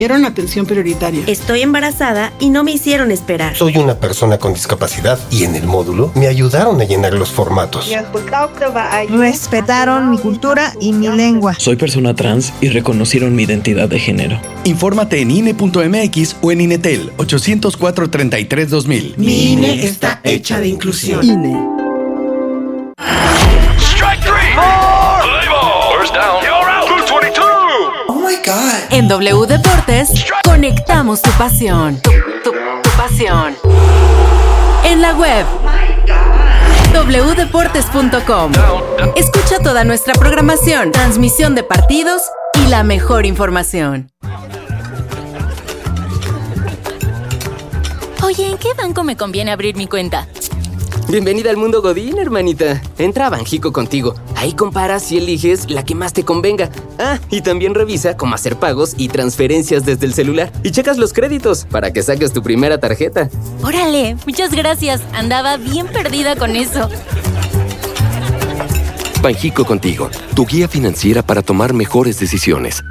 Dieron atención prioritaria. Estoy embarazada y no me hicieron esperar. Soy una persona con discapacidad y en el módulo me ayudaron a llenar los formatos. Respetaron mi cultura y mi lengua. Soy persona trans y reconocieron mi identidad de género. Infórmate en INE.mx o en INETEL 804-33-2000. Mi INE está hecha de inclusión. INE. Strike three. First down. You're out. 222. Oh my God. En W Deportes, conectamos tu pasión. Tu pasión. En la web. wdeportes.com. Escucha toda nuestra programación, transmisión de partidos y la mejor información. Oye, ¿en qué banco me conviene abrir mi cuenta? Bienvenida al mundo Godín, hermanita. Entra a Banjico Contigo. Ahí comparas y eliges la que más te convenga. Ah, y también revisa cómo hacer pagos y transferencias desde el celular. Y checas los créditos para que saques tu primera tarjeta. ¡Órale! Muchas gracias. Andaba bien perdida con eso. Banjico Contigo, tu guía financiera para tomar mejores decisiones.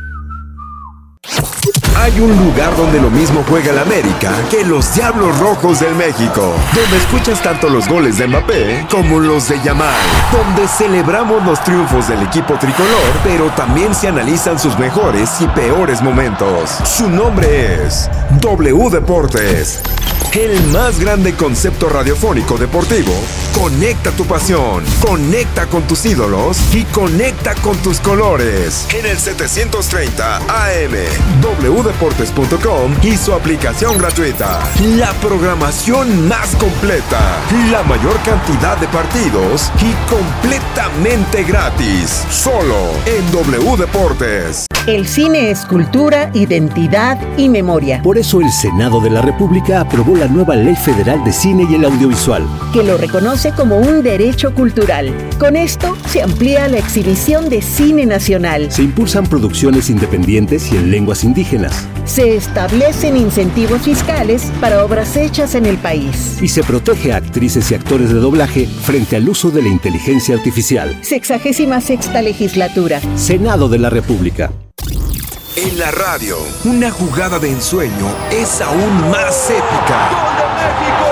Hay un lugar donde lo mismo juega el América que los Diablos Rojos del México, donde escuchas tanto los goles de Mbappé como los de Yamal, donde celebramos los triunfos del equipo tricolor, pero también se analizan sus mejores y peores momentos. Su nombre es W Deportes. El más grande concepto radiofónico deportivo. Conecta tu pasión, conecta con tus ídolos y conecta con tus colores. En el 730 AM, wdeportes.com y su aplicación gratuita. La programación más completa, la mayor cantidad de partidos y completamente gratis. Solo en W Deportes. El cine es cultura, identidad y memoria. Por eso el Senado de la República aprobó la nueva Ley Federal de Cine y el Audiovisual, que lo reconoce como un derecho cultural. Con esto se amplía la exhibición de cine nacional. Se impulsan producciones independientes y en lenguas indígenas. Se establecen incentivos fiscales para obras hechas en el país. Y se protege a actrices y actores de doblaje frente al uso de la inteligencia artificial. 66ª legislatura. Senado de la República. En la radio, una jugada de ensueño es aún más épica. ¡Gol de México!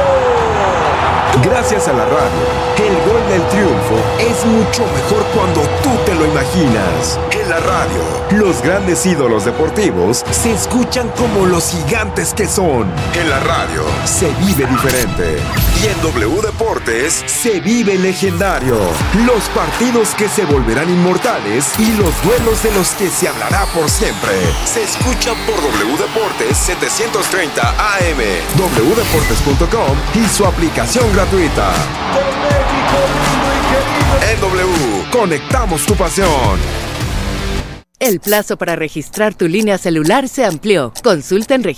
Gracias a la radio, el gol del triunfo es mucho mejor cuando tú te lo imaginas. En la radio, los grandes ídolos deportivos se escuchan como los gigantes que son. En la radio, se vive diferente. Y en W Deportes, se vive legendario. Los partidos que se volverán inmortales y los duelos de los que se hablará por siempre. Se escuchan por W Deportes 730 AM, wdeportes.com y su aplicación gratuita. Con México lindo y querido. En W, conectamos tu pasión. El plazo para registrar tu línea celular se amplió. Consulta en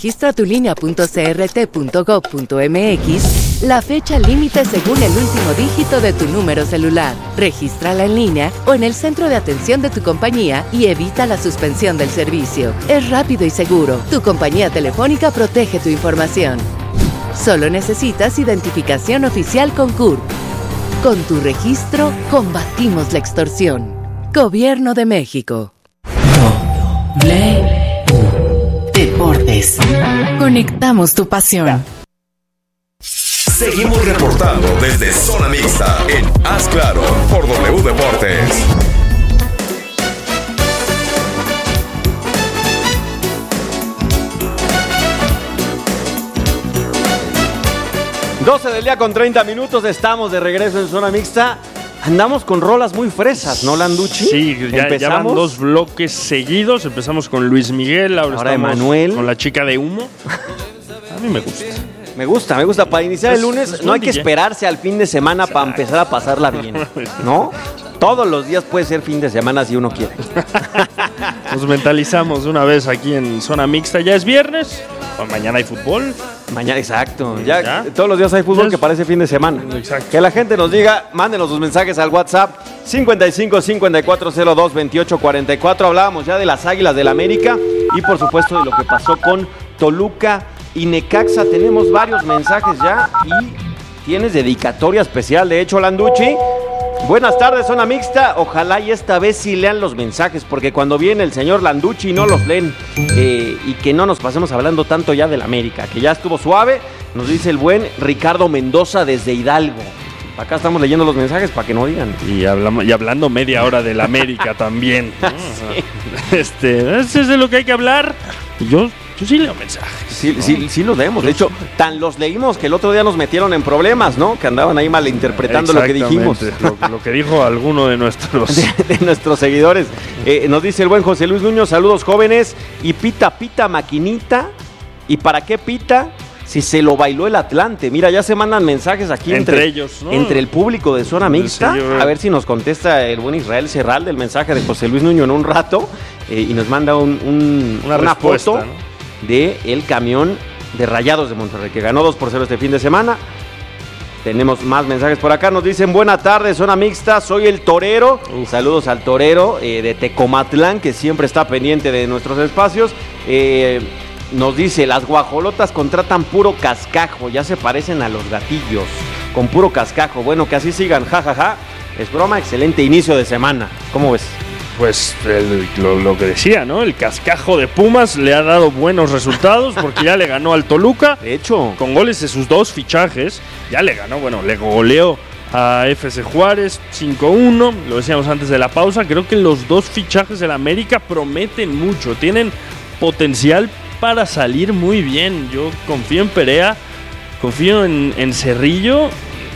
registratulinea.crt.gov.mx la fecha límite según el último dígito de tu número celular. Regístrala en línea o en el centro de atención de tu compañía y evita la suspensión del servicio. Es rápido y seguro. Tu compañía telefónica protege tu información. Solo necesitas identificación oficial con CURP. Con tu registro, combatimos la extorsión. Gobierno de México. Deportes. Conectamos tu pasión. Seguimos reportando desde Zona Mixta en Haz Claro por W Deportes. Doce del día con 30 minutos, estamos de regreso en Zona Mixta. Andamos con rolas muy fresas, ¿no, Landucci? Sí, ya van 2 bloques seguidos. Empezamos con Luis Miguel, ahora estamos Emanuel. Con La Chica de Humo. A mí me gusta. Me gusta. Para iniciar el lunes no hay que esperarse al fin de semana para empezar a pasarla bien, ¿no? Todos los días puede ser fin de semana si uno quiere. Nos mentalizamos una vez aquí en Zona Mixta. Ya es viernes, mañana hay fútbol. Mañana, exacto. Ya todos los días hay fútbol que parece fin de semana. Exacto. Que la gente nos diga, mándenos sus mensajes al WhatsApp 55-5402-2844. Hablábamos ya de las Águilas del América y por supuesto de lo que pasó con Toluca y Necaxa. Tenemos varios mensajes ya y tienes dedicatoria especial. De hecho, Landucci, Buenas tardes, zona mixta. Ojalá y esta vez sí lean los mensajes, porque cuando viene el señor Landucci no los leen. Y que no nos pasemos hablando tanto ya del América, que ya estuvo suave, nos dice el buen Ricardo Mendoza desde Hidalgo. Acá estamos leyendo los mensajes para que no digan. Y hablando media hora del América también, ¿no? Sí. Eso es de lo que hay que hablar. Y yo sí leo mensajes. Sí los leemos. De hecho, tan los leímos que el otro día nos metieron en problemas, ¿no? Que andaban ahí malinterpretando lo que dijimos. Lo que dijo alguno de nuestros... de nuestros seguidores. Nos dice el buen José Luis Nuño, saludos jóvenes. Y pita maquinita. ¿Y para qué pita? Si se lo bailó el Atlante. Mira, ya se mandan mensajes aquí entre ellos, ¿no? Entre el público de zona mixta. A ver si nos contesta el buen Israel Serral del mensaje de José Luis Nuño en un rato. Y nos manda una foto, ¿no? De el camión de Rayados de Monterrey, que ganó 2-0 este fin de semana. Tenemos más mensajes por acá. Nos dicen, buena tarde, zona mixta, soy el torero. Saludos al torero de Tecomatlán, que siempre está pendiente de nuestros espacios. Nos dice, las guajolotas contratan puro cascajo, ya se parecen a los gatillos, con puro cascajo. Bueno, que así sigan, jajaja. Es broma, excelente inicio de semana. ¿Cómo ves? Pues lo que decía, ¿no? El cascajo de Pumas le ha dado buenos resultados porque ya le ganó al Toluca. De hecho, con goles de sus dos fichajes, ya le ganó, le goleó a FC Juárez 5-1. Lo decíamos antes de la pausa. Creo que los dos fichajes del América prometen mucho, tienen potencial para salir muy bien. Yo confío en Perea, confío en Cerrillo.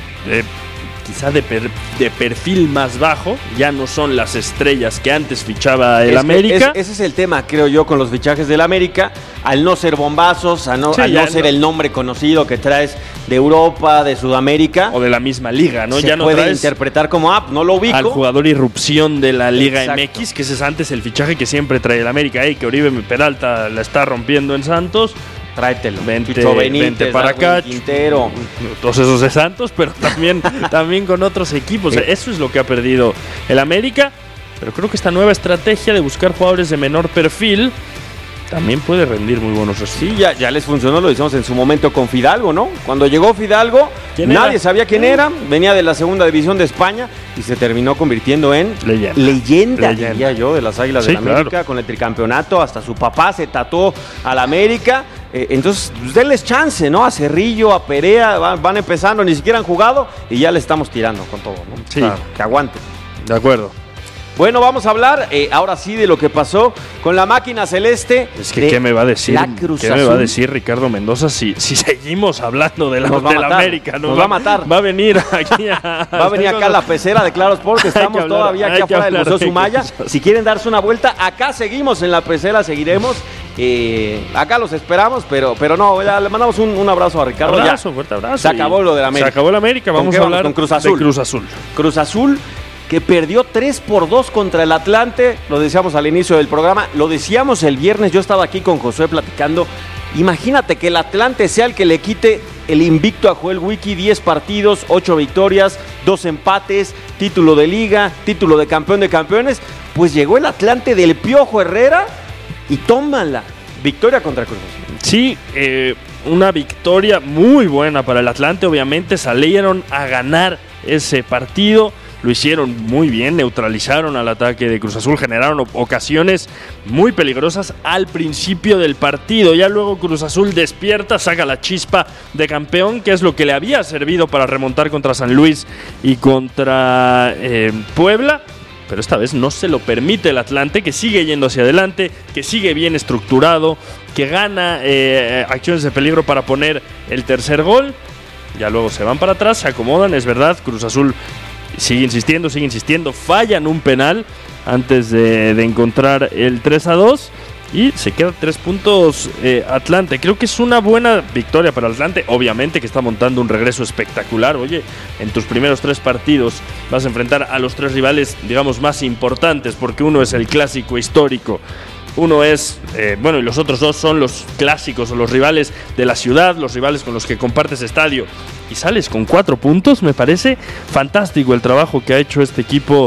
Quizá de perfil más bajo, ya no son las estrellas que antes fichaba el América. Ese es el tema, creo yo, con los fichajes del América, al no ser bombazos, al no ser el nombre conocido que traes de Europa, de Sudamérica. O de la misma liga, ¿no? Se ya no puede interpretar como, no lo ubico. Al jugador irrupción de la Liga MX, que ese es antes el fichaje que siempre trae el América. Que Oribe Peralta la está rompiendo en Santos. Tráetelo. Vente para acá. Quintero. Todos esos de Santos, pero también con otros equipos. Eso es lo que ha perdido el América. Pero creo que esta nueva estrategia de buscar jugadores de menor perfil también puede rendir muy buenos resultados. Sí, ya les funcionó, lo hicimos en su momento con Fidalgo, ¿no? Cuando llegó Fidalgo, nadie sabía quién era, venía de la segunda división de España y se terminó convirtiendo en leyenda, diría yo, de las Águilas del América, claro. Con el tricampeonato, hasta su papá se tatuó al América. Entonces, denles chance, ¿no? A Cerrillo, a Perea, van empezando, ni siquiera han jugado y ya le estamos tirando con todo, ¿no? Sí. Claro, que aguante. De acuerdo. Bueno, vamos a hablar ahora sí de lo que pasó con la máquina celeste. Es que ¿qué me va a decir? ¿Qué me va a decir Ricardo Mendoza si seguimos hablando de la América? Nos va a matar. Va a venir aquí acá a la pecera de Claro Sport, que estamos todavía aquí afuera del Museo Sumaya. Si quieren darse una vuelta, acá seguimos en la pecera, seguiremos. Acá los esperamos, pero no, ya le mandamos un abrazo a Ricardo. Fuerte abrazo. Se acabó lo de la América. Se acabó la América, vamos a hablar con Cruz Azul. De Cruz Azul. Cruz Azul, que perdió 3-2 contra el Atlante. Lo decíamos al inicio del programa, lo decíamos el viernes, yo estaba aquí con Josué platicando. Imagínate que el Atlante sea el que le quite el invicto a Joel Wiki, 10 partidos, 8 victorias, 2 empates, título de liga, título de campeón de campeones. Pues llegó el Atlante del Piojo Herrera y tómala, victoria contra Cruz Azul. Sí, una victoria muy buena para el Atlante, obviamente salieron a ganar ese partido. Lo hicieron muy bien, neutralizaron al ataque de Cruz Azul, generaron ocasiones muy peligrosas al principio del partido. Ya luego Cruz Azul despierta, saca la chispa de campeón, que es lo que le había servido para remontar contra San Luis y contra Puebla. Pero esta vez no se lo permite el Atlante, que sigue yendo hacia adelante, que sigue bien estructurado, que gana acciones de peligro para poner el tercer gol. Ya luego se van para atrás, se acomodan, es verdad, Cruz Azul sigue insistiendo, fallan un penal antes de encontrar el 3-2 y se queda 3 puntos Atlante. Creo que es una buena victoria para Atlante, obviamente que está montando un regreso espectacular. Oye, en tus primeros 3 partidos vas a enfrentar a los 3 rivales, digamos, más importantes, porque uno es el clásico histórico. Uno es, y los otros 2 son los clásicos o los rivales de la ciudad, los rivales con los que compartes estadio. Y sales con 4 puntos, me parece fantástico el trabajo que ha hecho este equipo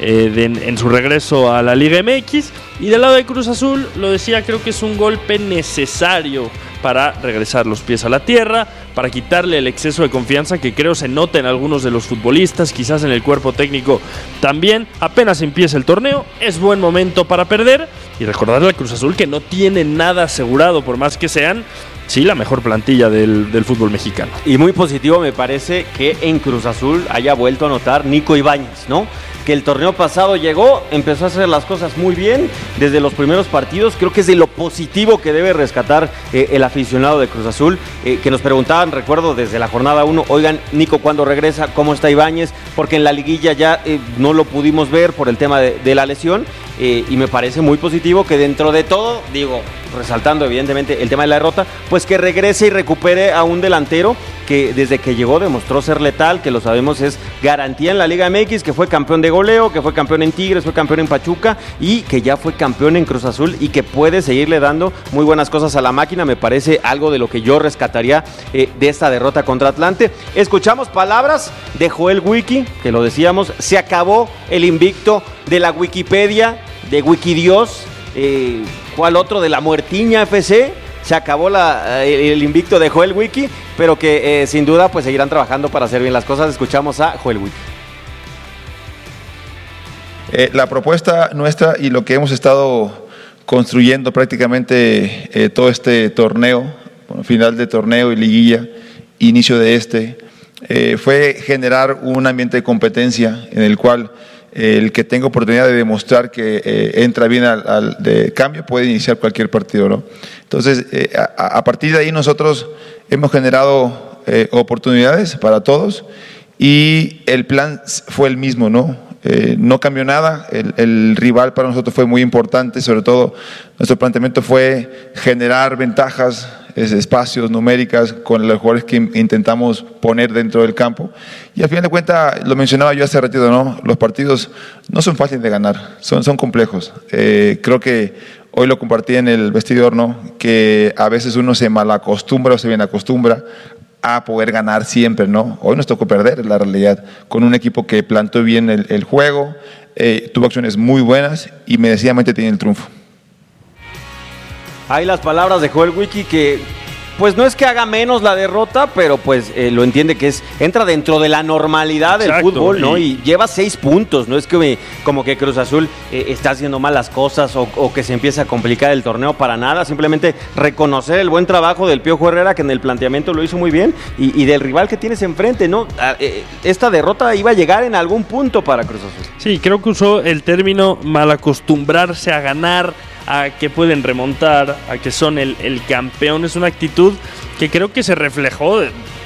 en su regreso a la Liga MX. Y del lado de Cruz Azul, lo decía, creo que es un golpe necesario para regresar los pies a la tierra, para quitarle el exceso de confianza que creo se nota en algunos de los futbolistas, quizás en el cuerpo técnico también. Apenas empieza el torneo, es buen momento para perder y recordarle al Cruz Azul que no tiene nada asegurado, por más que sean la mejor plantilla del fútbol mexicano. Y muy positivo me parece que en Cruz Azul haya vuelto a anotar Nico Ibáñez, ¿no? Que el torneo pasado llegó, empezó a hacer las cosas muy bien desde los primeros partidos. Creo que es de lo positivo que debe rescatar el aficionado de Cruz Azul, que nos preguntaban, recuerdo, desde la jornada 1, oigan, Nico, ¿cuándo regresa? ¿Cómo está Ibáñez? Porque en la liguilla ya no lo pudimos ver por el tema de la lesión, y me parece muy positivo que dentro de todo, digo, resaltando evidentemente el tema de la derrota, pues que regrese y recupere a un delantero que desde que llegó demostró ser letal, que lo sabemos es garantía en la Liga MX, que fue campeón de goleo, que fue campeón en Tigres, fue campeón en Pachuca y que ya fue campeón en Cruz Azul y que puede seguirle dando muy buenas cosas a la máquina. Me parece algo de lo que yo rescataría de esta derrota contra Atlante. Escuchamos palabras de Joel Wiki, que lo decíamos, se acabó el invicto de la Wikipedia, de Wikidios, ¿cuál otro? De la Muertiña FC. Se acabó el invicto de Joel Wiki, pero que sin duda pues seguirán trabajando para hacer bien las cosas. Escuchamos a Joel Wiki. La propuesta nuestra y lo que hemos estado construyendo prácticamente todo este torneo, final de torneo y liguilla, inicio de fue generar un ambiente de competencia en el cual el que tenga oportunidad de demostrar que entra bien al de cambio puede iniciar cualquier partido, ¿no? Entonces, a partir de ahí nosotros hemos generado oportunidades para todos y el plan fue el mismo, ¿no? No cambió nada, el rival para nosotros fue muy importante, sobre todo nuestro planteamiento fue generar ventajas, espacios numéricas con los jugadores que intentamos poner dentro del campo y al final de cuentas, lo mencionaba yo hace ratito, ¿no? Los partidos no son fáciles de ganar, son complejos. Creo que hoy lo compartí en el vestidor, ¿no? Que a veces uno se malacostumbra o se bien acostumbra a poder ganar siempre, ¿no? Hoy nos tocó perder, la realidad, con un equipo que plantó bien el juego, tuvo acciones muy buenas y merecidamente tiene el triunfo. Hay las palabras de Joel Wiki que pues no es que haga menos la derrota, pero pues lo entiende que entra dentro de la normalidad del fútbol, ¿no? Y lleva 6 puntos, no es que como que Cruz Azul está haciendo malas cosas o que se empieza a complicar el torneo para nada, simplemente reconocer el buen trabajo del Piojo Herrera, que en el planteamiento lo hizo muy bien, y del rival que tienes enfrente, ¿no? Esta derrota iba a llegar en algún punto para Cruz Azul. Sí, creo que usó el término malacostumbrarse a ganar, a que pueden remontar, a que son el campeón. Es una actitud que creo que se reflejó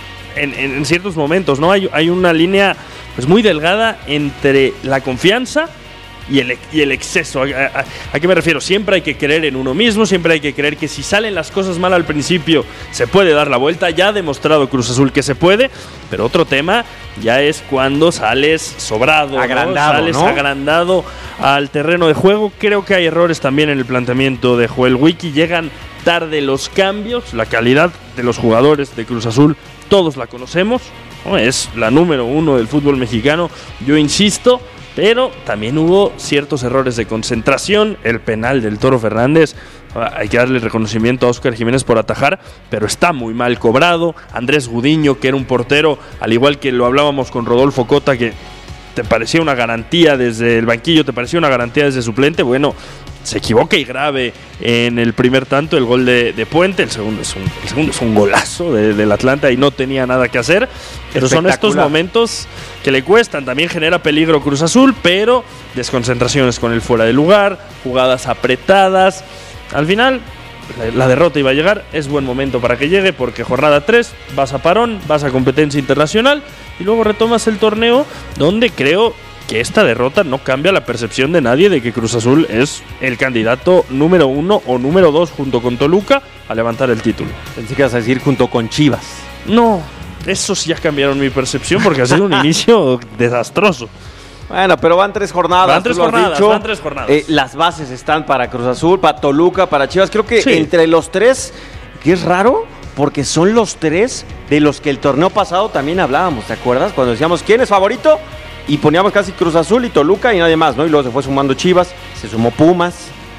en ciertos momentos, ¿no? Hay una línea pues muy delgada entre la confianza y el exceso. ¿A qué me refiero? Siempre hay que creer en uno mismo, siempre hay que creer que si salen las cosas mal al principio se puede dar la vuelta. Ya ha demostrado Cruz Azul que se puede, pero otro tema ya es cuando sales sobrado, agrandado, sales agrandado al terreno de juego. Creo que hay errores también en el planteamiento de Joel Wiki. Llegan tarde los cambios, la calidad de los jugadores de Cruz Azul todos la conocemos, ¿no? Es la número 1 del fútbol mexicano, yo insisto, pero también hubo ciertos errores de concentración. El penal del Toro Fernández, hay que darle reconocimiento a Óscar Jiménez por atajar, pero está muy mal cobrado. Andrés Gudiño, que era un portero, al igual que lo hablábamos con Rodolfo Cota, que te parecía una garantía desde el banquillo, te parecía una garantía desde suplente, bueno, se equivoca y grave en el primer tanto, el gol de Puente. El segundo es un golazo del Atlanta y no tenía nada que hacer, pero son estos momentos que le cuestan. También genera peligro Cruz Azul, pero desconcentraciones con el fuera de lugar, jugadas apretadas. Al final la derrota iba a llegar, es buen momento para que llegue, porque jornada 3, vas a parón, vas a competencia internacional y luego retomas el torneo, donde creo que esta derrota no cambia la percepción de nadie de que Cruz Azul es el candidato número 1 o número 2 junto con Toluca a levantar el título. Pensé que ibas a decir junto con Chivas. No, esos ya cambiaron mi percepción porque ha sido un inicio desastroso. Bueno, pero van 3 jornadas. Van 3 jornadas. Las bases están para Cruz Azul, para Toluca, para Chivas. Creo que entre los 3, que es raro, porque son los 3 de los que el torneo pasado también hablábamos, ¿te acuerdas? Cuando decíamos, ¿quién es favorito? Y poníamos casi Cruz Azul y Toluca y nadie más, ¿no? Y luego se fue sumando Chivas, se sumó Pumas.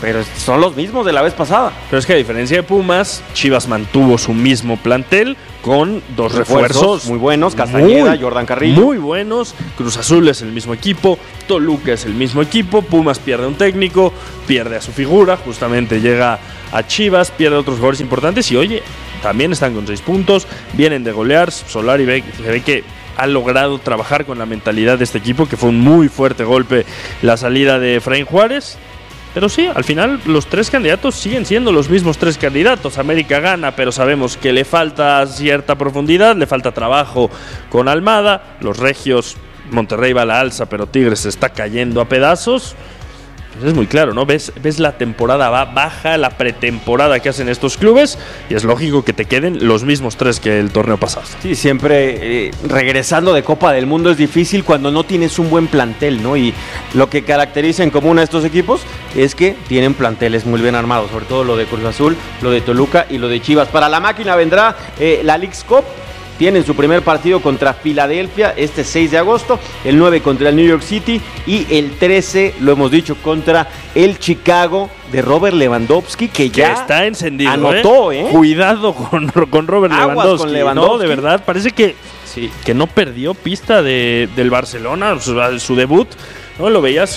pero son los mismos de la vez pasada. Pero es que a diferencia de Pumas, Chivas mantuvo su mismo plantel con dos refuerzos muy buenos, Castañeda, Jordan Carrillo. Muy buenos. Cruz Azul es el mismo equipo, Toluca es el mismo equipo, Pumas pierde un técnico, pierde a su figura, justamente llega a Chivas, pierde a otros jugadores importantes y oye, también están con 6 puntos, vienen de golear. Solari se ve que ha logrado trabajar con la mentalidad de este equipo, que fue un muy fuerte golpe la salida de Efraín Juárez. Pero sí, al final los 3 candidatos siguen siendo los mismos 3 candidatos. América gana, pero sabemos que le falta cierta profundidad, le falta trabajo con Almada. Los regios, Monterrey va a la alza, pero Tigres se está cayendo a pedazos. Pues es muy claro, ¿no? Ves la temporada baja, la pretemporada que hacen estos clubes, y es lógico que te queden los mismos 3 que el torneo pasado. Sí, siempre regresando de Copa del Mundo es difícil cuando no tienes un buen plantel, ¿no? Y lo que caracteriza en común a estos equipos es que tienen planteles muy bien armados, sobre todo lo de Cruz Azul, lo de Toluca y lo de Chivas. Para la máquina vendrá la Leagues Cup. Tienen su primer partido contra Filadelfia este 6 de agosto, el 9 contra el New York City y el 13, lo hemos dicho, contra el Chicago de Robert Lewandowski, que ya está encendido. Anotó, Cuidado con Robert Lewandowski. Con Lewandowski. No, de verdad, parece que no perdió pista del Barcelona, su debut. ¿No? Lo veías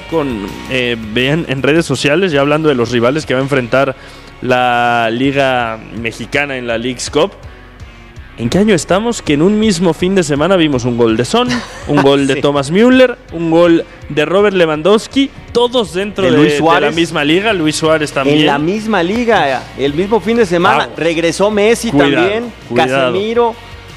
veían en redes sociales, ya hablando de los rivales que va a enfrentar la Liga Mexicana en la Leagues Cup. ¿En qué año estamos? Que en un mismo fin de semana vimos un gol de Son, un gol de Thomas Müller, un gol de Robert Lewandowski, todos dentro de la misma liga. Luis Suárez también. En la misma liga, el mismo fin de semana. Regresó Messi también, Casemiro.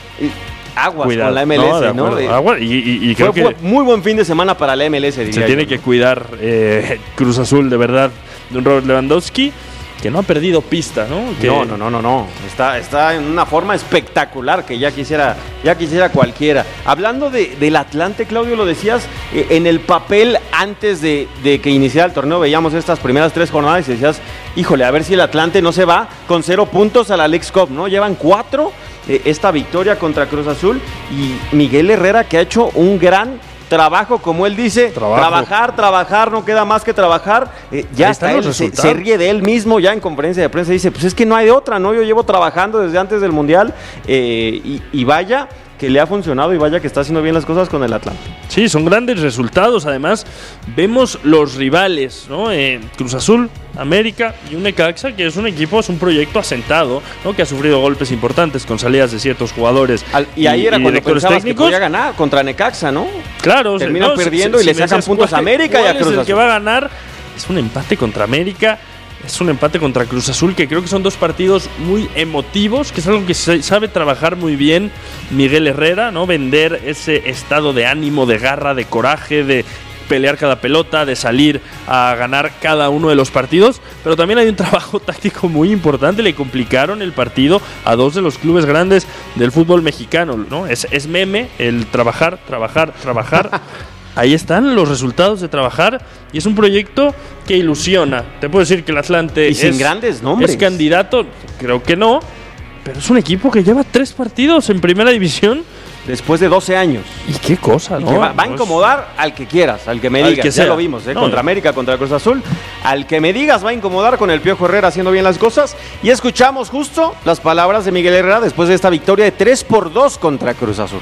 Aguas con la MLS, ¿no? Y creo que fue muy buen fin de semana para la MLS. Se tiene que cuidar Cruz Azul, de verdad, de un Robert Lewandowski que no ha perdido pista, ¿no? No. Está en una forma espectacular que ya quisiera cualquiera. Hablando del Atlante, Claudio, lo decías, en el papel antes de que iniciara el torneo veíamos estas primeras 3 jornadas y decías, híjole, a ver si el Atlante no se va con 0 puntos a la Leagues Cup, ¿no? Llevan 4 esta victoria contra Cruz Azul y Miguel Herrera, que ha hecho un gran trabajo, como él dice, trabajar, no queda más que trabajar. Ya está él, se ríe de él mismo ya en conferencia de prensa, dice, pues es que no hay de otra, ¿no? Yo llevo trabajando desde antes del Mundial y vaya que le ha funcionado y vaya que está haciendo bien las cosas con el Atlante. Sí, son grandes resultados. Además, vemos los rivales, ¿no? Cruz Azul, América y un Necaxa, que es un proyecto asentado, ¿no? Que ha sufrido golpes importantes con salidas de ciertos jugadores. Y ahí era cuando pensabas que podía ganar contra Necaxa, ¿no? Claro. Terminan perdiendo y le sacan puntos a América y a Cruz Azul. El que va a ganar es un empate contra América. Es un empate contra Cruz Azul, que creo que son 2 partidos muy emotivos, que es algo que sabe trabajar muy bien Miguel Herrera, ¿no? Vender ese estado de ánimo, de garra, de coraje, de pelear cada pelota, de salir a ganar cada uno de los partidos. Pero también hay un trabajo táctico muy importante. Le complicaron el partido a 2 de los clubes grandes del fútbol mexicano, ¿no? Es meme el trabajar. Ahí están los resultados de trabajar y es un proyecto que ilusiona. Te puedo decir que el Atlante sin grandes nombres. Es candidato, creo que no, pero es un equipo que lleva 3 partidos en primera división después de 12 años. Y qué cosa, ¿no? Que va a incomodar al que quieras, al que me digas. Que ya lo vimos, contra América, contra Cruz Azul. Al que me digas va a incomodar con el Piojo Herrera haciendo bien las cosas. Y escuchamos justo las palabras de Miguel Herrera después de esta victoria de 3-2 contra Cruz Azul.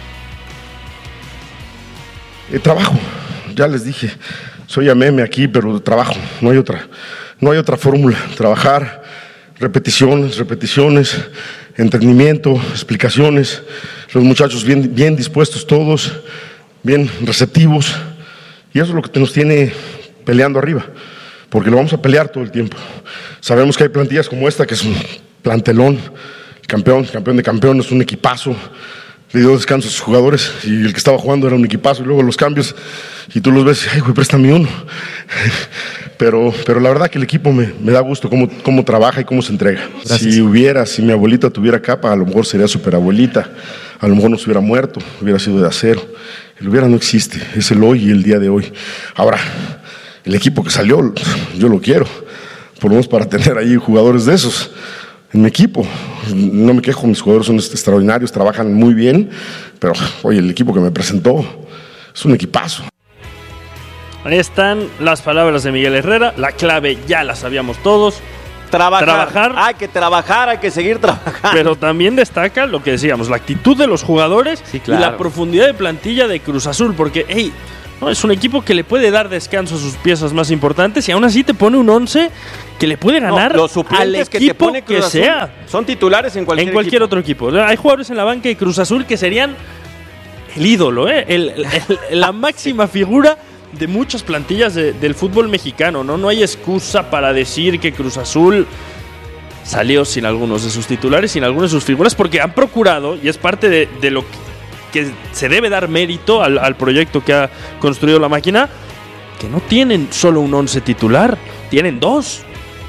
Trabajo, ya les dije, soy a meme aquí, pero trabajo, no hay otra fórmula. Trabajar, repeticiones, entendimiento, explicaciones, los muchachos bien dispuestos todos, bien receptivos, y eso es lo que nos tiene peleando arriba, porque lo vamos a pelear todo el tiempo. Sabemos que hay plantillas como esta, que es un plantelón, campeón de campeones, un equipazo. Le dio descanso a sus jugadores y el que estaba jugando era un equipazo y luego los cambios y tú los ves, ay güey, préstame uno. Pero la verdad que el equipo me da gusto cómo trabaja y cómo se entrega. Gracias. Si mi abuelita tuviera capa, a lo mejor sería superabuelita, a lo mejor no se hubiera muerto, hubiera sido de acero. El hubiera no existe, es el hoy y el día de hoy. Ahora, el equipo que salió, yo lo quiero, por lo menos para tener ahí jugadores de esos en mi equipo. No me quejo, mis jugadores son extraordinarios, trabajan muy bien, pero oye, el equipo que me presentó es un equipazo. Ahí están las palabras de Miguel Herrera. La clave ya la sabíamos todos. Trabajar. Hay que trabajar, hay que seguir trabajando. Pero también destaca lo que decíamos, la actitud de los jugadores, sí, claro, y la profundidad de plantilla de Cruz Azul. Porque, no, es un equipo que le puede dar descanso a sus piezas más importantes y aún así te pone un 11 que le puede ganar los suplentes al equipo que te pone Cruz Azul sea. Son titulares en cualquier otro equipo. Hay jugadores en la banca de Cruz Azul que serían el ídolo, la máxima figura de muchas plantillas del fútbol mexicano, ¿no? No hay excusa para decir que Cruz Azul salió sin algunos de sus titulares, sin algunas de sus figuras, porque han procurado, y es parte de lo que se debe dar mérito al proyecto que ha construido la máquina, que no tienen solo un 11 titular, tienen dos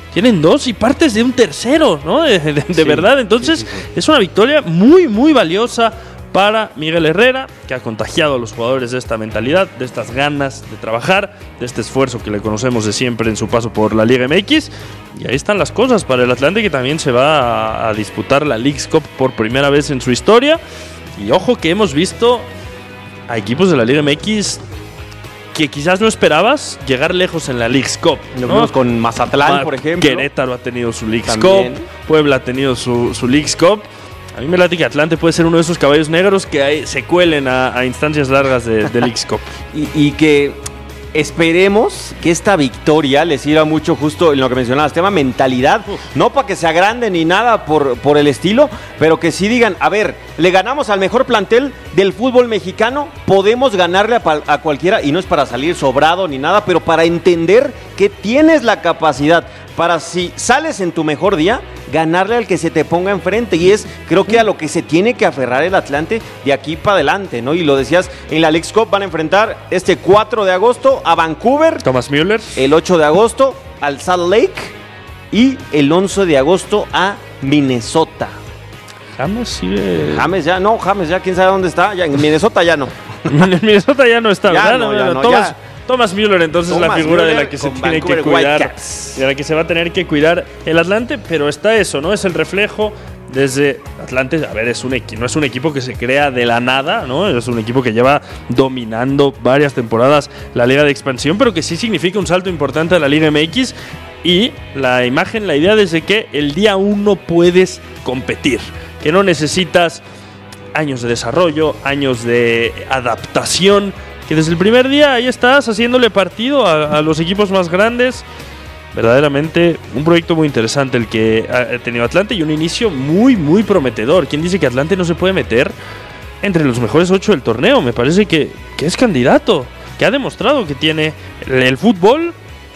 y partes de un tercero, ¿no? De verdad, entonces es una victoria muy, muy valiosa para Miguel Herrera, que ha contagiado a los jugadores de esta mentalidad, de estas ganas de trabajar, de este esfuerzo que le conocemos de siempre en su paso por la Liga MX. Y ahí están las cosas para el Atlante, que también se va a disputar la Leagues Cup por primera vez en su historia. Y ojo que hemos visto a equipos de la Liga MX que quizás no esperabas llegar lejos en la Leagues Cup, ¿no? Lo vimos con Mazatlán, por ejemplo. Querétaro ha tenido su Leagues Cup, Puebla ha tenido su Leagues Cup. A mí me late que Atlante puede ser uno de esos caballos negros que se cuelen a instancias largas de Leagues Cup. Y que esperemos que esta victoria les sirva mucho, justo en lo que mencionabas, tema mentalidad, no para que se agranden ni nada por el estilo, pero que sí digan, a ver, le ganamos al mejor plantel del fútbol mexicano, podemos ganarle a cualquiera, y no es para salir sobrado ni nada, pero para entender que tienes la capacidad para, si sales en tu mejor día, ganarle al que se te ponga enfrente, y es, creo que a lo que se tiene que aferrar el Atlante de aquí para adelante, ¿no? Y lo decías, en la Leagues Cup van a enfrentar este 4 de agosto a Vancouver, Thomas Müller, el 8 de agosto al Salt Lake y el 11 de agosto a Minnesota. James ya, quién sabe dónde está, ya, en Minnesota ya no. En Minnesota ya no está, ya ¿verdad? No, Thomas Müller, entonces, la figura de la que se tiene que cuidar, de la que se va a tener que cuidar el Atlante, pero está eso, ¿no? Es el reflejo desde Atlante. A ver, no es un equipo que se crea de la nada, ¿no? Es un equipo que lleva dominando varias temporadas la Liga de Expansión, pero que sí significa un salto importante a la Liga MX, y la imagen, la idea desde que el día 1 puedes competir, que no necesitas años de desarrollo, años de adaptación, que desde el primer día ahí estás haciéndole partido a los equipos más grandes. Verdaderamente un proyecto muy interesante el que ha tenido Atlante, y un inicio muy, muy prometedor. ¿Quién dice que Atlante no se puede meter entre los mejores 8 del torneo? Me parece que es candidato, que ha demostrado que tiene el fútbol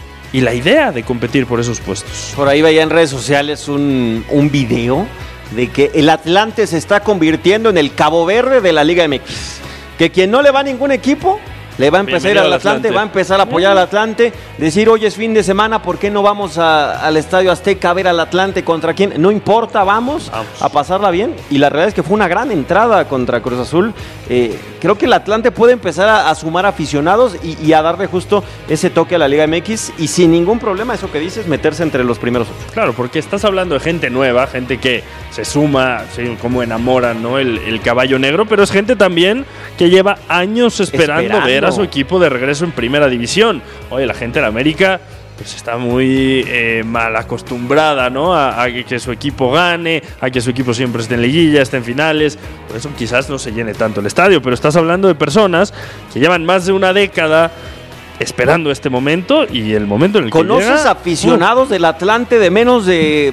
y la idea de competir por esos puestos. Por ahí veía en redes sociales un video de que el Atlante se está convirtiendo en el Cabo Verde de la Liga MX. Que quien no le va a ningún equipo, le va a empezar a ir al Atlante, va a empezar a apoyar al Atlante, decir, hoy es fin de semana, ¿por qué no vamos al Estadio Azteca a ver al Atlante contra quién? No importa, vamos a pasarla bien. Y la realidad es que fue una gran entrada contra Cruz Azul. Creo que el Atlante puede empezar a sumar aficionados y a darle justo ese toque a la Liga MX, y sin ningún problema, eso que dices, meterse entre los primeros 8. Claro, porque estás hablando de gente nueva, gente que se suma, ¿sí? Como enamoran, ¿no? el caballo negro, pero es gente también que lleva años esperando ver a su equipo de regreso en primera división. Oye, la gente de América pues está muy mal acostumbrada, ¿no? A que su equipo gane, a que su equipo siempre esté en liguilla, esté en finales. Por eso quizás no se llene tanto el estadio, pero estás hablando de personas que llevan más de una década esperando este momento, y el momento en el que llega. ¿Conoces aficionados del Atlante de menos de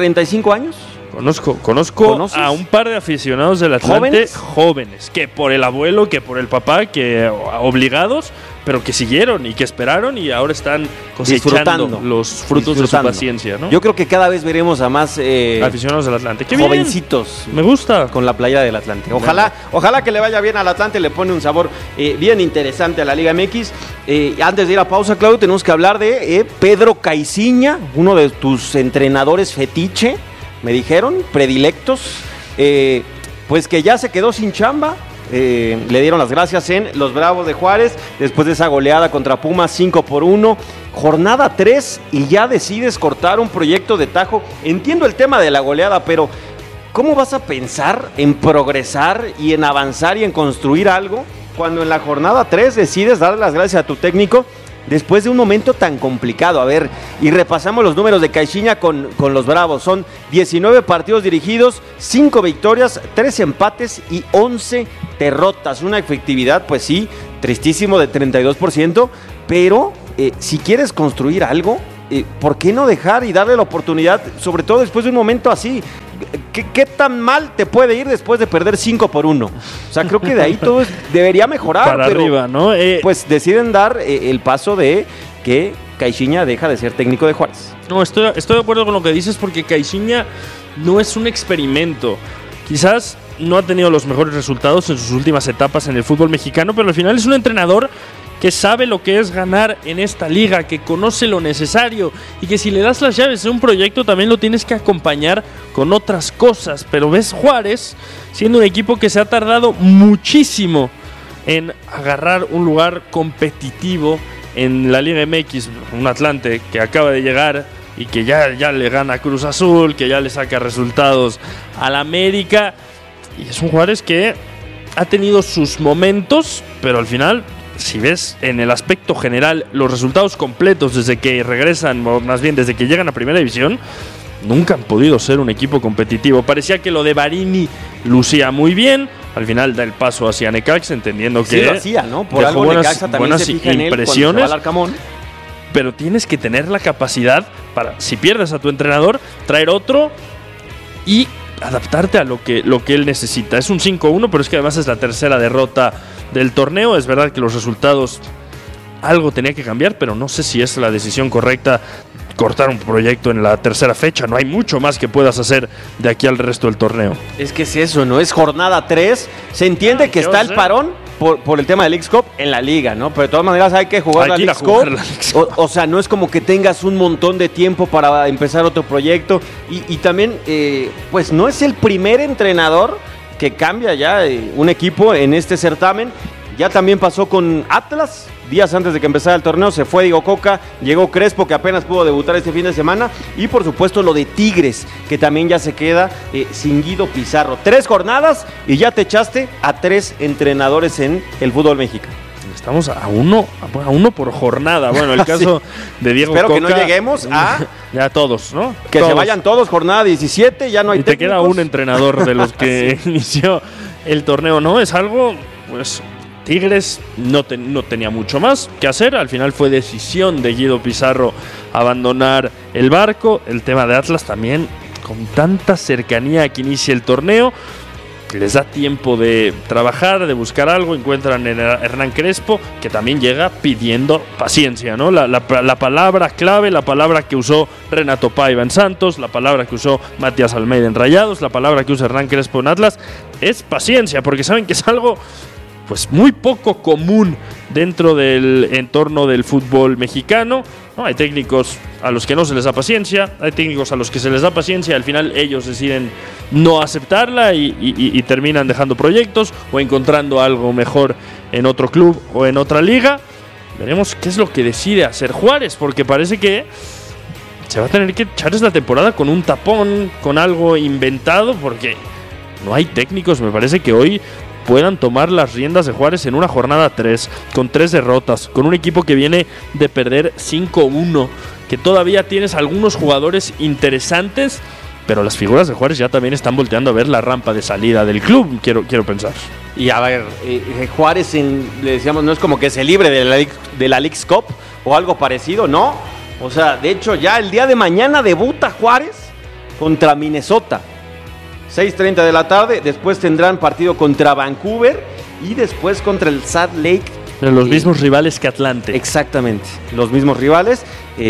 35 años? Conozco a un par de aficionados del Atlante jóvenes, que por el abuelo, que por el papá, que obligados, pero que siguieron y que esperaron, y ahora están cosechando los frutos de su paciencia, ¿no? Yo creo que cada vez veremos a más aficionados del Atlante. ¡Qué jovencitos! Bien. Me gusta. Con la playera del Atlante. Ojalá que le vaya bien al Atlante, le pone un sabor bien interesante a la Liga MX. Antes de ir a pausa, Claudio, tenemos que hablar de Pedro Caiciña, uno de tus entrenadores fetiche, me dijeron, predilectos, pues que ya se quedó sin chamba. Le dieron las gracias en los Bravos de Juárez después de esa goleada contra Pumas 5-1, jornada 3, y ya decides cortar un proyecto de tajo. Entiendo el tema de la goleada, pero ¿cómo vas a pensar en progresar y en avanzar y en construir algo cuando en la jornada 3 decides darle las gracias a tu técnico después de un momento tan complicado. A ver, y repasamos los números de Caixinha con los Bravos. Son 19 partidos dirigidos, 5 victorias, 3 empates y 11 derrotas. Una efectividad, pues sí, tristísimo, de 32%, pero si quieres construir algo, ¿por qué no dejar y darle la oportunidad, sobre todo después de un momento así? ¿Qué tan mal te puede ir después de perder 5-1? O sea, creo que de ahí todo debería mejorar. Para pero, arriba, ¿no? Pues deciden dar el paso de que Caixinha deja de ser técnico de Juárez. No, estoy de acuerdo con lo que dices, porque Caixinha no es un experimento. Quizás no ha tenido los mejores resultados en sus últimas etapas en el fútbol mexicano, pero al final es un entrenador que sabe lo que es ganar en esta liga, que conoce lo necesario y que si le das las llaves a un proyecto también lo tienes que acompañar con otras cosas. Pero ves Juárez siendo un equipo que se ha tardado muchísimo en agarrar un lugar competitivo en la Liga MX, un Atlante que acaba de llegar y que ya le gana a Cruz Azul, que ya le saca resultados al América, y es un Juárez que ha tenido sus momentos, pero al final, si ves en el aspecto general los resultados completos desde que regresan, o más bien desde que llegan a Primera División, nunca han podido ser un equipo competitivo. Parecía que lo de Barini lucía muy bien, al final da el paso hacia Necaxa, entendiendo que sí lo hacía, ¿no? Por algo Necaxa también se fija en él cuando se va al Arcamón. Pero tienes que tener la capacidad para, si pierdes a tu entrenador, traer otro y adaptarte a lo que él necesita. Es un 5-1, pero es que además es la tercera derrota del torneo. Es verdad que los resultados, algo tenía que cambiar, pero no sé si es la decisión correcta cortar un proyecto en la tercera fecha. No hay mucho más que puedas hacer de aquí al resto del torneo. Es que es eso, ¿no? Es jornada 3. Se entiende que está el parón por el tema del Leagues Cup en la liga, ¿no? Pero de todas maneras hay que jugar la Leagues Cup. O sea, no es como que tengas un montón de tiempo para empezar otro proyecto. Y también, pues no es el primer entrenador que cambia ya un equipo en este certamen. Ya también pasó con Atlas, días antes de que empezara el torneo, se fue Diego Coca, llegó Crespo, que apenas pudo debutar este fin de semana, y por supuesto lo de Tigres, que también ya se queda sin Guido Pizarro. 3 jornadas y ya te echaste a 3 entrenadores en el fútbol mexicano. Estamos a uno por jornada. Bueno, el caso de Diego Espero Coca, que no lleguemos a... Ya todos, ¿no? Que todos se vayan todos, jornada 17, ya no hay y te técnicos. queda un entrenador de los que sí inició el torneo, ¿no? Es algo, pues... Tigres no tenía mucho más que hacer. Al final fue decisión de Guido Pizarro abandonar el barco. El tema de Atlas también, con tanta cercanía a que inicie el torneo, les da tiempo de trabajar, de buscar algo. Encuentran a Hernán Crespo, que también llega pidiendo paciencia, ¿no? La palabra clave, la palabra que usó Renato Paiva en Santos, la palabra que usó Matías Almeida en Rayados, la palabra que usa Hernán Crespo en Atlas, es paciencia, porque saben que es algo pues muy poco común dentro del entorno del fútbol mexicano, ¿no? Hay técnicos a los que no se les da paciencia, hay técnicos a los que se les da paciencia, al final ellos deciden no aceptarla y terminan dejando proyectos o encontrando algo mejor en otro club o en otra liga. Veremos qué es lo que decide hacer Juárez, porque parece que se va a tener que echar esta temporada con un tapón, con algo inventado, porque no hay técnicos, me parece que hoy puedan tomar las riendas de Juárez en una jornada 3, con 3 derrotas, con un equipo que viene de perder 5-1, que todavía tienes algunos jugadores interesantes, pero las figuras de Juárez ya también están volteando a ver la rampa de salida del club, quiero pensar. Y a ver, Juárez, le decíamos, no es como que se libre de la Leagues Cup o algo parecido, ¿no? O sea, de hecho ya el día de mañana debuta Juárez contra Minnesota. 6:30 de la tarde, después tendrán partido contra Vancouver y después contra el Salt Lake. Los mismos rivales que Atlante. Exactamente, los mismos rivales.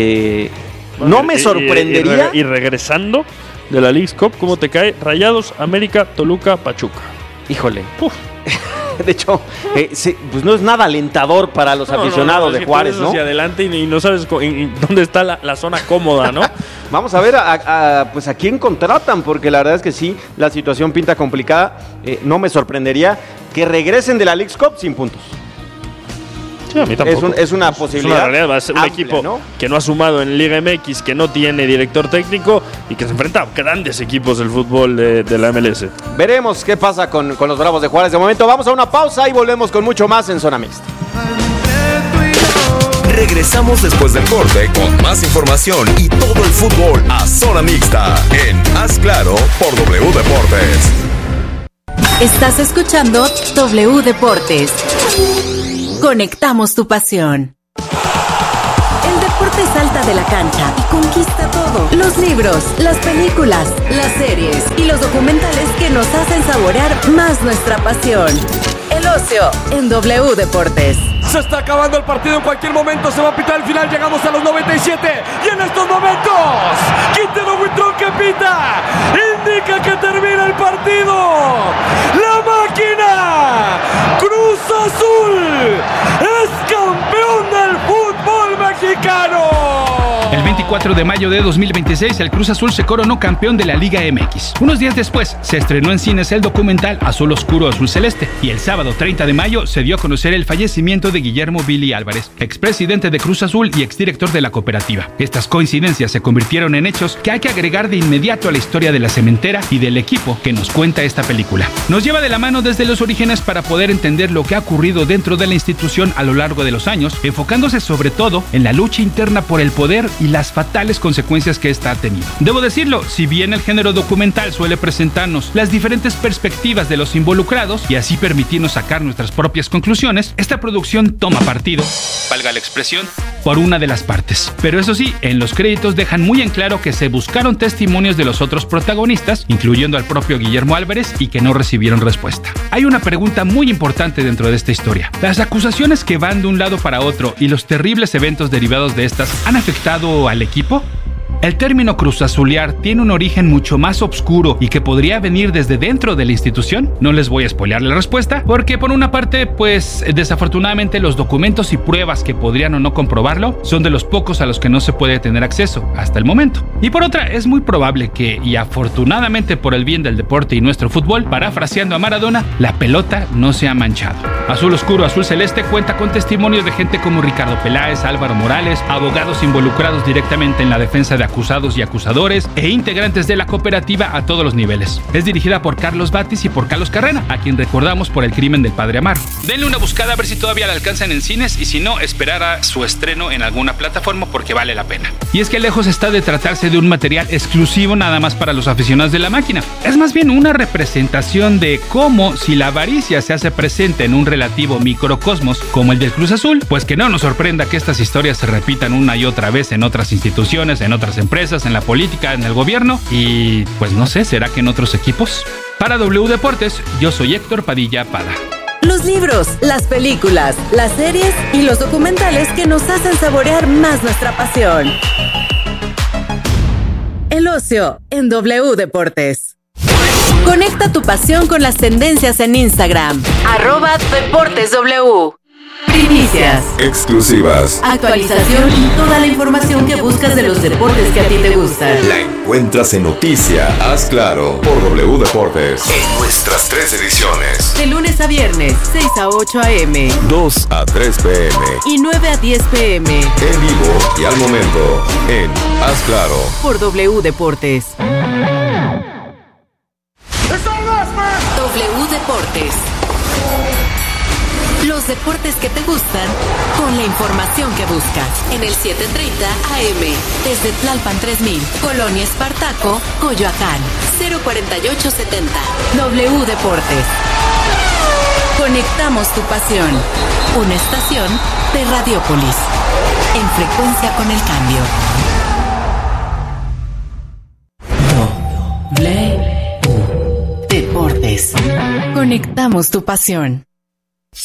No me sorprendería. Y regresando de la Leagues Cup, ¿cómo te cae? Rayados, América, Toluca, Pachuca. Híjole. De hecho, pues no es nada alentador para los aficionados de Juárez, ¿no? Hacia adelante y no sabes dónde está la zona cómoda, ¿no? Vamos a ver pues a quién contratan, porque la verdad es que sí, la situación pinta complicada. No me sorprendería que regresen de la Leagues Cup sin puntos. Sí, a mí tampoco. Es una posibilidad. Es una realidad. Va a ser un equipo, ¿no?, que no ha sumado en Liga MX, que no tiene director técnico y que se enfrenta a grandes equipos del fútbol de la MLS. Veremos qué pasa con los Bravos de Juárez. De momento vamos a una pausa y volvemos con mucho más en Zona Mixta. Regresamos después del corte con más información y todo el fútbol a zona mixta en Haz Claro por W Deportes. Estás escuchando W Deportes. Conectamos tu pasión. El deporte salta de la cancha y conquista todo. Los libros, las películas, las series y los documentales que nos hacen saborear más nuestra pasión. El ocio en W Deportes. Se está acabando el partido, en cualquier momento se va a pitar el final. Llegamos a los 97 y en estos momentos Quintero Huitrón que pita indica que termina el partido. La máquina Cruz Azul es campeón del fútbol mexicano. El 24 de mayo de 2026, el Cruz Azul se coronó campeón de la Liga MX. Unos días después, se estrenó en cines el documental Azul Oscuro, Azul Celeste. Y el sábado 30 de mayo se dio a conocer el fallecimiento de Guillermo Billy Álvarez, expresidente de Cruz Azul y exdirector de la cooperativa. Estas coincidencias se convirtieron en hechos que hay que agregar de inmediato a la historia de la cementera y del equipo que nos cuenta esta película. Nos lleva de la mano desde los orígenes para poder entender lo que ha ocurrido dentro de la institución a lo largo de los años, enfocándose sobre todo en la lucha interna por el poder y las fatales consecuencias que esta ha tenido. Debo decirlo, si bien el género documental suele presentarnos las diferentes perspectivas de los involucrados y así permitirnos sacar nuestras propias conclusiones, esta producción toma partido, valga la expresión, por una de las partes. Pero eso sí, en los créditos dejan muy en claro que se buscaron testimonios de los otros protagonistas, incluyendo al propio Guillermo Álvarez, y que no recibieron respuesta. Hay una pregunta muy importante dentro de esta historia. ¿Las acusaciones que van de un lado para otro y los terribles eventos derivados de estas han afectado al equipo? El término cruzazulear tiene un origen mucho más oscuro y que podría venir desde dentro de la institución. No les voy a spoilear la respuesta, porque por una parte, pues desafortunadamente los documentos y pruebas que podrían o no comprobarlo son de los pocos a los que no se puede tener acceso hasta el momento. Y por otra, es muy probable que, y afortunadamente por el bien del deporte y nuestro fútbol, parafraseando a Maradona, la pelota no se ha manchado. Azul Oscuro, Azul Celeste cuenta con testimonios de gente como Ricardo Peláez, Álvaro Morales, abogados involucrados directamente en la defensa de acusados y acusadores e integrantes de la cooperativa a todos los niveles. Es dirigida por Carlos Batis y por Carlos Carrera, a quien recordamos por El crimen del padre Amaro. Denle una buscada a ver si todavía la alcanzan en cines y si no, esperar a su estreno en alguna plataforma porque vale la pena. Y es que lejos está de tratarse de un material exclusivo nada más para los aficionados de la máquina. Es más bien una representación de cómo, si la avaricia se hace presente en un relativo microcosmos como el del Cruz Azul, pues que no nos sorprenda que estas historias se repitan una y otra vez en otras instituciones, en otras empresas, en la política, en el gobierno y pues no sé, ¿será que en otros equipos? Para W Deportes, yo soy Héctor Padilla Pada. Los libros, las películas, las series y los documentales que nos hacen saborear más nuestra pasión. El ocio en W Deportes. Conecta tu pasión con las tendencias en Instagram. @DeportesW. Primicias, exclusivas, actualización y toda la información que buscas de los deportes que a ti te gustan. La encuentras en Noticia Haz Claro por W Deportes. En nuestras 3 ediciones. De lunes a viernes, 6 a 8 a.m. 2 a 3 p.m. y 9 a 10 p.m. En vivo y al momento en Haz Claro por W Deportes. W Deportes. Los deportes que te gustan con la información que buscas. En el 730 AM. Desde Tlalpan 3000. Colonia Espartaco, Coyoacán. 04870. W Deportes. Conectamos tu pasión. Una estación de Radiopolis. En frecuencia con el cambio. W Deportes. Conectamos tu pasión.